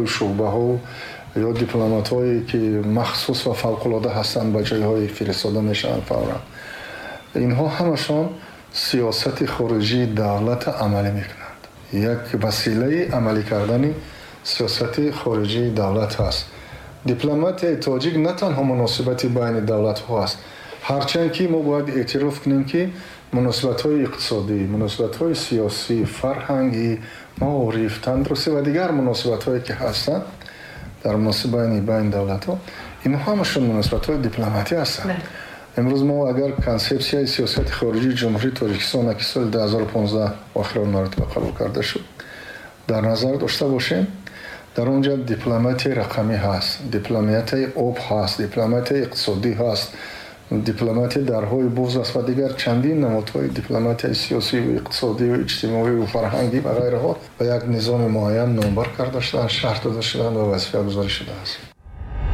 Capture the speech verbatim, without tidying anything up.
شعبه‌ها یا دیپلمات‌هایی که مخصوص و فوق‌العاده هستند به جای‌های فرستاده میشن فورا. اینها همشان سیاست خارجی دولت عملی میکنند. یک وسیله عملی کردن سیاست خارجی دولت هست. دیپلمات تاجیک نه تنها مناسبت بین دولت ها است، هرچند که ما باید اعتراف کنیم که مناسبت های اقتصادی، مناسبت های سیاسی، فرهنگی، معارف، تندرستی و دیگر مناسبت هایی که هستند در مناسبت بین بین دولت ها، اینها همشون مناسبت های دیپلماتی هستند. امروز ما اگر کانسپسیای سیاست خارجی جمهوری تاجیکستان که سال دو هزار و پانزده آخر مرتبه قبول کرده شد در نظر داشته باشیم، در اونجا دیپلماتی رقمی هست، دیپلماتی آب هست، دیپلماتی اقتصادی هست، دیپلماتی درهای بوز است و دیگر چندین نمادهای دیپلماتی سیاسی و اقتصادی و اجتماعی و فرهنگی و غیره ها به یک نظام معین نامبر کرده شدن، شرط داده شدن و وظیفه گذاری شده است.